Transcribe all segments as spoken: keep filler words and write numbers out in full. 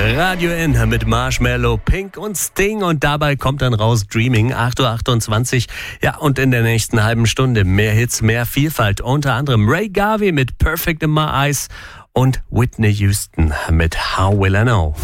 Radio In mit Marshmello, Pink und Sting und dabei kommt dann raus Dreaming, acht Uhr achtundzwanzig. Ja, und in der nächsten halben Stunde mehr Hits, mehr Vielfalt, unter anderem Ray Garvey mit Perfect in My Eyes und Whitney Houston mit How Will I Know.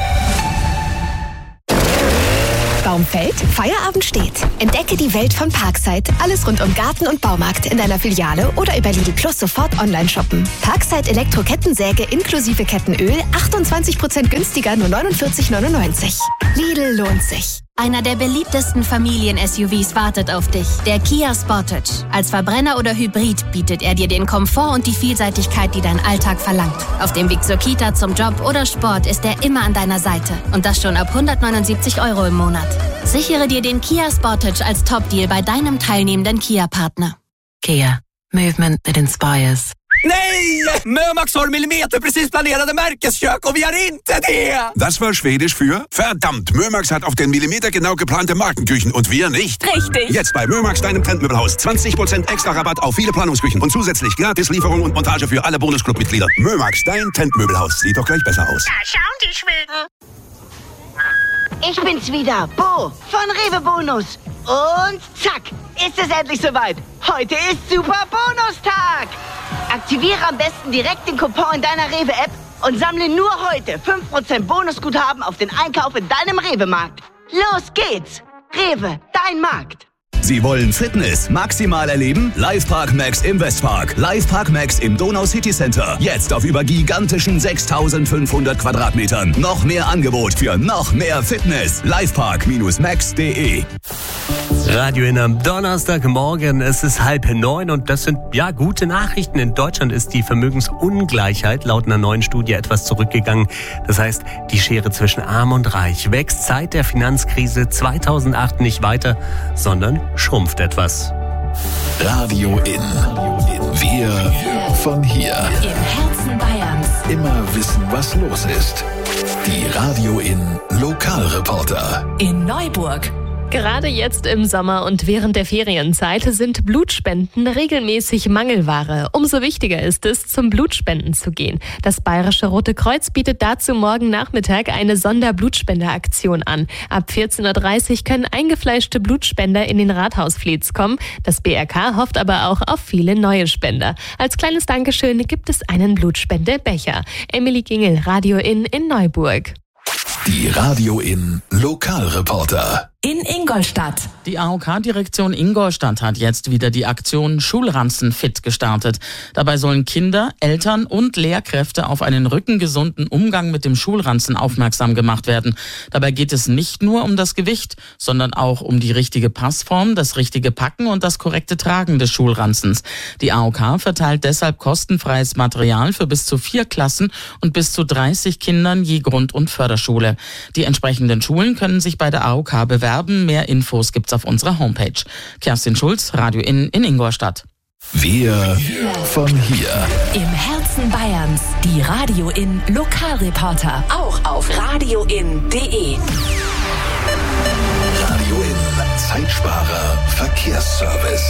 Baum fällt, Feierabend steht. Entdecke die Welt von Parkside. Alles rund um Garten und Baumarkt in deiner Filiale oder über Lidl Plus sofort online shoppen. Parkside Elektro-Kettensäge inklusive Kettenöl, achtundzwanzig Prozent günstiger, nur neunundvierzig neunundneunzig. Lidl lohnt sich. Einer der beliebtesten Familien-S U Vs wartet auf dich. Der Kia Sportage. Als Verbrenner oder Hybrid bietet er dir den Komfort und die Vielseitigkeit, die dein Alltag verlangt. Auf dem Weg zur Kita, zum Job oder Sport ist er immer an deiner Seite. Und das schon ab hundertneunundsiebzig Euro im Monat. Sichere dir den Kia Sportage als Top-Deal bei deinem teilnehmenden Kia-Partner. Kia. Movement that inspires. Nej! Mömax har millimeter precis planerade märkeskök och vi har inte det! Das war Schwedisch für verdammt. Mömax hat auf den Millimeter genau geplante Markenküchen und wir nicht. Richtig. Jetzt bei Mömax, deinem Trendmöbelhaus. zwanzig Prozent extra Rabatt auf viele Planungsküchen und zusätzlich gratis Lieferung und Montage für alle Bonusclub-Mitglieder. Mömax, dein Trendmöbelhaus. Sieht doch gleich besser aus. Da schauen die Schweden. Ich bin's wieder, Bo von Rewe Bonus. Und zack, ist es endlich soweit. Heute ist Super Bonustag. Aktiviere am besten direkt den Coupon in deiner Rewe-App und sammle nur heute fünf Prozent Bonusguthaben auf den Einkauf in deinem Rewe-Markt. Los geht's. Rewe, dein Markt. Sie wollen Fitness maximal erleben? Livepark Max im Westpark. Livepark Max im Donau City Center. Jetzt auf über gigantischen sechstausendfünfhundert Quadratmetern. Noch mehr Angebot für noch mehr Fitness. Livepark Max punkt de. Radio In am Donnerstagmorgen, es ist halb neun und das sind ja gute Nachrichten. In Deutschland ist die Vermögensungleichheit laut einer neuen Studie etwas zurückgegangen. Das heißt, die Schere zwischen Arm und Reich wächst seit der Finanzkrise zweitausendacht nicht weiter, sondern schrumpft etwas. Radio In. Wir von hier. Im Herzen Bayerns. Immer wissen, was los ist. Die Radio In Lokalreporter. In Neuburg. Gerade jetzt im Sommer und während der Ferienzeit sind Blutspenden regelmäßig Mangelware. Umso wichtiger ist es, zum Blutspenden zu gehen. Das Bayerische Rote Kreuz bietet dazu morgen Nachmittag eine Sonderblutspender-Aktion an. Ab vierzehn Uhr dreißig können eingefleischte Blutspender in den Rathausfleets kommen. Das B R K hofft aber auch auf viele neue Spender. Als kleines Dankeschön gibt es einen Blutspendebecher. Emily Gingel, Radio In in Neuburg. Die Radio In Lokalreporter. In Ingolstadt. Die A O K-Direktion Ingolstadt hat jetzt wieder die Aktion Schulranzen fit gestartet. Dabei sollen Kinder, Eltern und Lehrkräfte auf einen rückengesunden Umgang mit dem Schulranzen aufmerksam gemacht werden. Dabei geht es nicht nur um das Gewicht, sondern auch um die richtige Passform, das richtige Packen und das korrekte Tragen des Schulranzens. Die A O K verteilt deshalb kostenfreies Material für bis zu vier Klassen und bis zu dreißig Kindern je Grund- und Förderschule. Die entsprechenden Schulen können sich bei der A O K bewerben. Mehr Infos gibt's auf unserer Homepage. Kerstin Schulz, Radio In in Ingolstadt. Wir von hier. Im Herzen Bayerns. Die Radio In Lokalreporter. Auch auf radioin punkt de. Radio In Zeitsparer Verkehrsservice.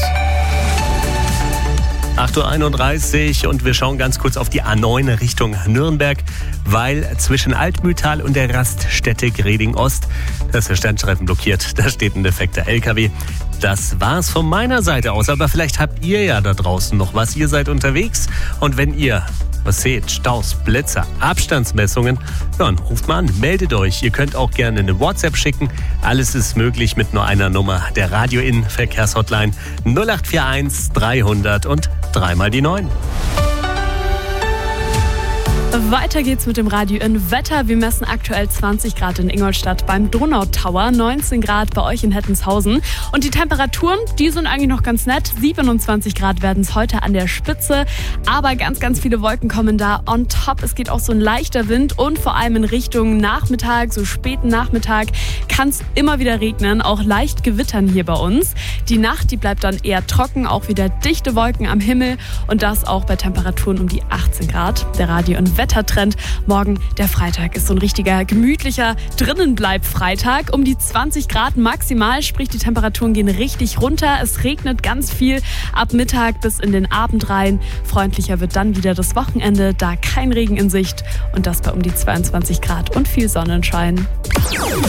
acht Uhr einunddreißig und wir schauen ganz kurz auf die A neun Richtung Nürnberg, weil zwischen Altmühltal und der Raststätte Greding Ost, da ist der Standstreifen blockiert, da steht ein defekter L K W. Das war's von meiner Seite aus, aber vielleicht habt ihr ja da draußen noch was, ihr seid unterwegs und wenn ihr was seht, Staus, Blitze, Abstandsmessungen, dann ruft mal an, meldet euch. Ihr könnt auch gerne eine WhatsApp schicken. Alles ist möglich mit nur einer Nummer, der Radio In Verkehrshotline null acht vier eins dreihundert und dreimal die neun. Weiter geht's mit dem Radio In Wetter. Wir messen aktuell zwanzig Grad in Ingolstadt beim Donautower, neunzehn Grad bei euch in Hettenshausen. Und die Temperaturen, die sind eigentlich noch ganz nett. siebenundzwanzig Grad werden es heute an der Spitze. Aber ganz, ganz viele Wolken kommen da on top. Es geht auch so ein leichter Wind und vor allem in Richtung Nachmittag, so späten Nachmittag, kann es immer wieder regnen. Auch leicht gewittern hier bei uns. Die Nacht, die bleibt dann eher trocken, auch wieder dichte Wolken am Himmel. Und das auch bei Temperaturen um die achtzehn Grad. Der Radio In Wetter Wettertrend. Morgen, der Freitag, ist so ein richtiger, gemütlicher Drinnenbleib-Freitag. Um die zwanzig Grad maximal, sprich die Temperaturen gehen richtig runter. Es regnet ganz viel ab Mittag bis in den Abend rein. Freundlicher wird dann wieder das Wochenende, da kein Regen in Sicht. Und das bei um die zweiundzwanzig Grad und viel Sonnenschein.